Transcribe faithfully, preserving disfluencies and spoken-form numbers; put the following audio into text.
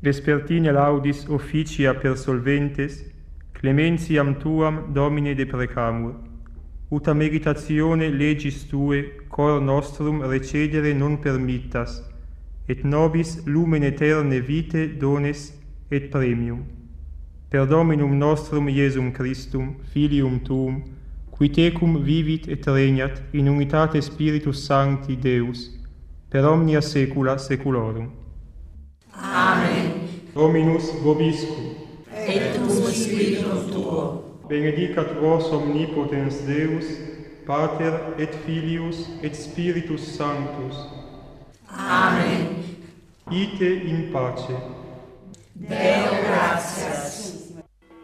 vespertine laudis officia per solventes, clementiam tuam Domine deprecamur, ut a meditatione legis tue cor nostrum recedere non permittas, et nobis lumen eterne vitae dones et premium. Per Dominum nostrum Iesum Christum, Filium tuum, qui tecum vivit et regnat in unitate Spiritus Sancti Deus, per omnia saecula saeculorum. Amen. Dominus vobiscum. Et cum spiritum tuo. Benedicat vos omnipotens Deus, Pater et Filius et Spiritus Sanctus. Amen. Ite in pace. Deo gratias.